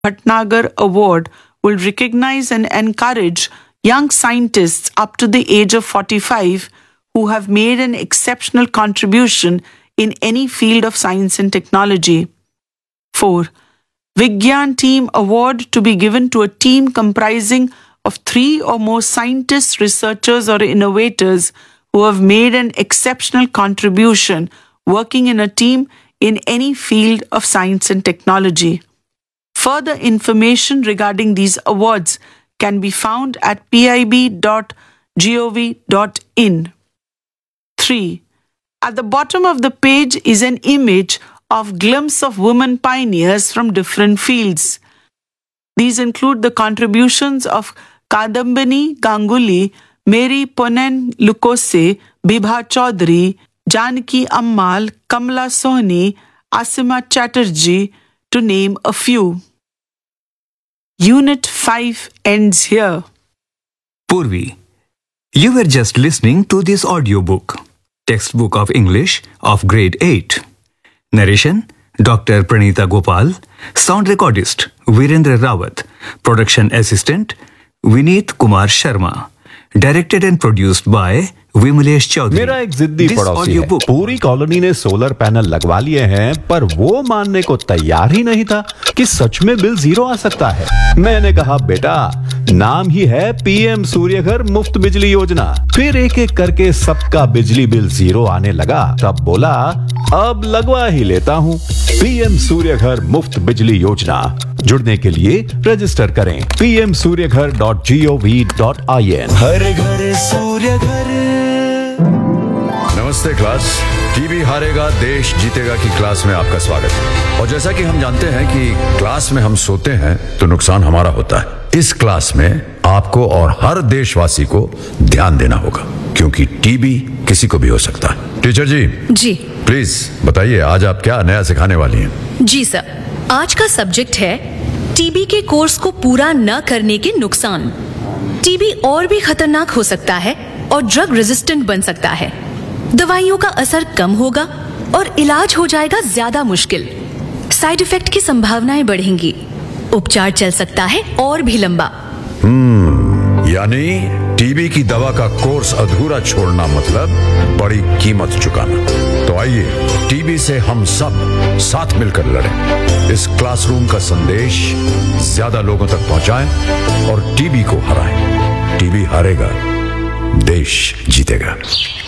Bhatnagar Award will recognize and encourage young scientists up to the age of 45 who have made an exceptional contribution in any field of science and technology. 4. Vigyan Team Award to be given to a team comprising of 3 or more scientists, researchers, or innovators who have made an exceptional contribution working in a team in any field of science and technology. Further information regarding these awards can be found at pib.gov.in. 3. At the bottom of the page is an image of glimpse of women pioneers from different fields. These include the contributions of Kadambini Ganguly, Mary Ponen Lukose, Bibha Chaudhary, Janaki Ammal, Kamala Sohni, Asima Chatterjee, to name a few. Unit 5 ends here. Purvi, you were just listening to this audiobook, Textbook of English of Grade 8. Narration, Dr. Pranita Gopal. Sound recordist, Virendra Rawat. Production assistant, Vineet Kumar Sharma. Directed and produced by Vimlesh Chaudhary. मेरा एक जिद्दी पड़ोसी है। पूरी colony ने solar panel लगवा लिए हैं, पर वो मानने को तैयार ही नहीं था कि सच में बिल जीरो आ सकता है। मैंने कहा, बेटा, नाम ही है पीएम सूर्यघर मुफ्त बिजली योजना। फिर एक एक करके सबका बिजली बिल जीरो आने लगा। तब बोला, अब लगवा ही लेता हूँ। पीएम सूर्यघर मुफ्त बिजली योजना। जुड़ने के लिए रजिस्टर करें pmsuryaghar.gov.in। हर घर सूर्य घर। नमस्ते क्लास। टीबी हारेगा देश जीतेगा की क्लास में आपका स्वागत है। और जैसा कि हम जानते हैं कि क्लास में हम सोते हैं तो नुकसान हमारा होता है। इस क्लास में आपको और हर देशवासी को ध्यान देना होगा, क्योंकि टीबी किसी को भी हो सकता है। टीचर जी प्लीज बताइए, आज आप क्या नया सिखाने वाली हैं? जी सर, आज का सब्जेक्ट है टीबी के कोर्स को पूरा न करने के नुकसान। टीबी और भी खतरनाक हो सकता है और ड्रग रेजिस्टेंट बन सकता है। दवाइयों का असर कम होगा और इलाज हो जाएगा ज्यादा मुश्किल। साइड इफेक्ट की संभावनाएं बढ़ेंगी। उपचार चल सकता है और भी लंबा। यानी टीबी की दवा का कोर्स अधूरा छोड़ना मतलब बड़ी कीमत चुकाना। तो आइए टीबी से हम सब साथ मिलकर लड़ें। इस क्लासरूम का संदेश ज्यादा लोगों तक पहुंचाएं और टीबी को हराएं। टीबी हारेगा, देश जीतेगा।